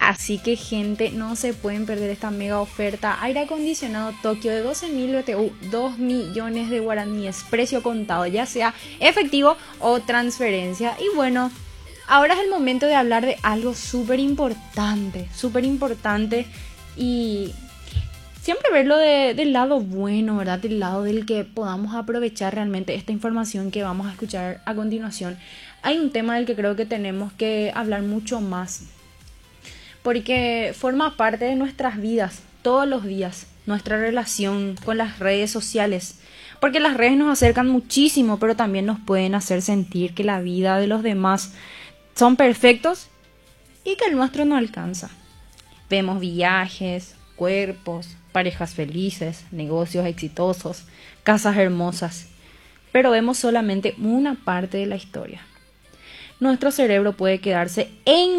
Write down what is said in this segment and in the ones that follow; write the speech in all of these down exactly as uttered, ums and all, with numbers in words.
Así que gente, no se pueden perder esta mega oferta. Aire acondicionado Tokio de doce mil B T U, dos millones de guaraníes, precio contado, ya sea efectivo o transferencia. Y bueno, ahora es el momento de hablar de algo súper importante, súper importante y siempre verlo de, del lado bueno, ¿verdad? Del lado del que podamos aprovechar realmente esta información que vamos a escuchar a continuación. Hay un tema del que creo que tenemos que hablar mucho más, porque forma parte de nuestras vidas, todos los días, nuestra relación con las redes sociales. Porque las redes nos acercan muchísimo, pero también nos pueden hacer sentir que la vida de los demás son perfectos y que el nuestro no alcanza. Vemos viajes, cuerpos, parejas felices, negocios exitosos, casas hermosas, pero vemos solamente una parte de la historia. Nuestro cerebro puede quedarse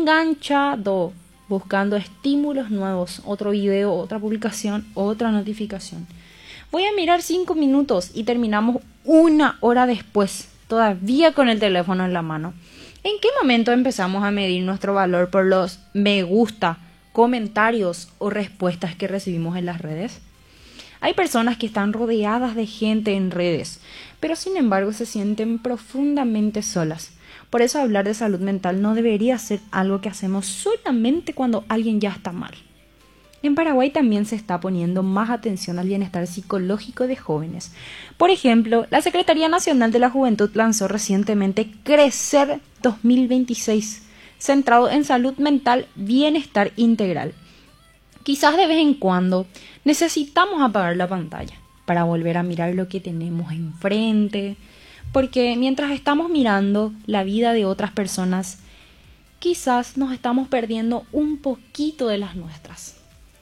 enganchado buscando estímulos nuevos, otro video, otra publicación, otra notificación. Voy a mirar cinco minutos y terminamos una hora después, todavía con el teléfono en la mano. ¿En qué momento empezamos a medir nuestro valor por los me gusta, comentarios o respuestas que recibimos en las redes? Hay personas que están rodeadas de gente en redes, pero sin embargo se sienten profundamente solas. Por eso hablar de salud mental no debería ser algo que hacemos solamente cuando alguien ya está mal. En Paraguay también se está poniendo más atención al bienestar psicológico de jóvenes. Por ejemplo, la Secretaría Nacional de la Juventud lanzó recientemente Crecer dos mil veintiséis, centrado en salud mental, bienestar integral. Quizás de vez en cuando necesitamos apagar la pantalla para volver a mirar lo que tenemos enfrente, porque mientras estamos mirando la vida de otras personas, quizás nos estamos perdiendo un poquito de las nuestras.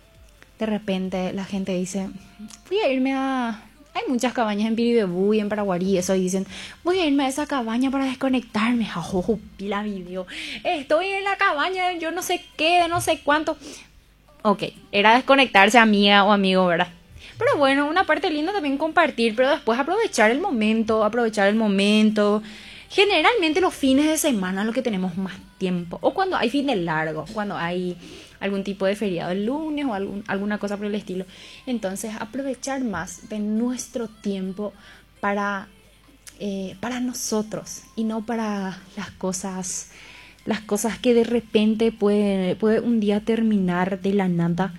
De repente la gente dice, voy a irme a... Hay muchas cabañas en Piribebú y en Paraguarí, eso, y dicen, voy a irme a esa cabaña para desconectarme. ¡Oh, pila video! Estoy en la cabaña, yo no sé qué, de no sé cuánto. Ok, era desconectarse, amiga o amigo, ¿verdad? Pero bueno, una parte linda también compartir, pero después aprovechar el momento, aprovechar el momento. Generalmente los fines de semana lo que tenemos más tiempo, o cuando hay fines largos, cuando hay algún tipo de feriado el lunes o algún, alguna cosa por el estilo. Entonces aprovechar más de nuestro tiempo para, eh, para nosotros y no para las cosas, las cosas que de repente puede, puede un día terminar de la nada.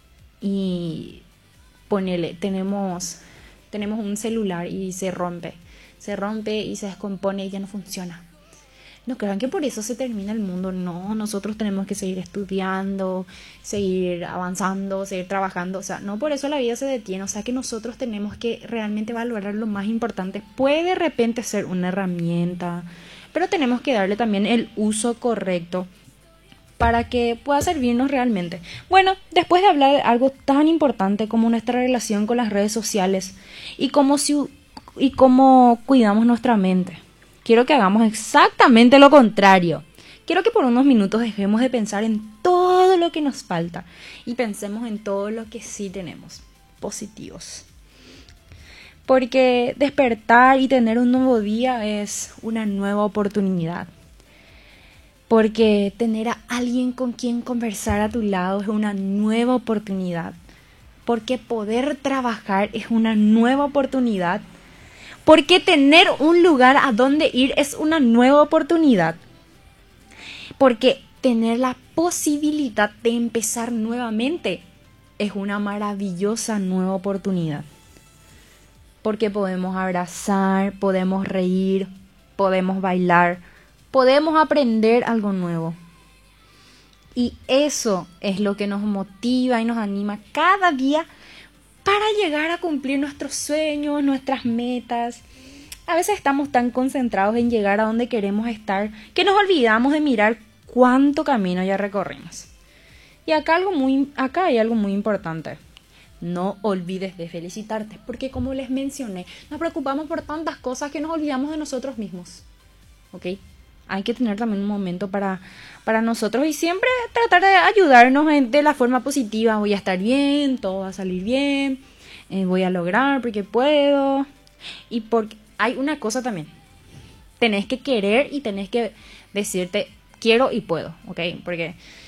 Y ponele, tenemos, tenemos un celular y se rompe, se rompe y se descompone y ya no funciona. No crean que por eso se termina el mundo, no, nosotros tenemos que seguir estudiando, seguir avanzando, seguir trabajando, o sea, no por eso la vida se detiene, o sea que nosotros tenemos que realmente valorar lo más importante. Puede de repente ser una herramienta, pero tenemos que darle también el uso correcto para que pueda servirnos realmente. Bueno, después de hablar de algo tan importante como nuestra relación con las redes sociales y cómo, si, y cómo cuidamos nuestra mente, quiero que hagamos exactamente lo contrario. Quiero que por unos minutos dejemos de pensar en todo lo que nos falta y pensemos en todo lo que sí tenemos, positivos. Porque despertar y tener un nuevo día es una nueva oportunidad. Porque tener a alguien con quien conversar a tu lado es una nueva oportunidad. Porque poder trabajar es una nueva oportunidad. Porque tener un lugar a donde ir es una nueva oportunidad. Porque tener la posibilidad de empezar nuevamente es una maravillosa nueva oportunidad. Porque podemos abrazar, podemos reír, podemos bailar, podemos aprender algo nuevo. Y eso es lo que nos motiva y nos anima cada día para llegar a cumplir nuestros sueños, nuestras metas. A veces estamos tan concentrados en llegar a donde queremos estar que nos olvidamos de mirar cuánto camino ya recorrimos. Y acá, algo muy, acá hay algo muy importante. No olvides de felicitarte, porque como les mencioné, nos preocupamos por tantas cosas que nos olvidamos de nosotros mismos. ¿Ok? Hay que tener también un momento para, para nosotros y siempre tratar de ayudarnos de la forma positiva. Voy a estar bien, todo va a salir bien, eh, voy a lograr porque puedo. Y porque hay una cosa también, tenés que querer y tenés que decirte quiero y puedo, ¿ok? Porque